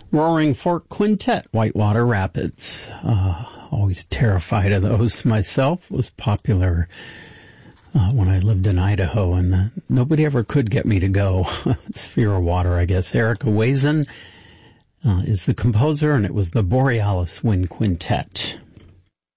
Roaring Fork Quintet, Whitewater Rapids. Always terrified of those myself. Was popular when I lived in Idaho, and nobody ever could get me to go. It's fear of water, I guess. Erica Wazen is the composer, and it was the Borealis Wind Quintet.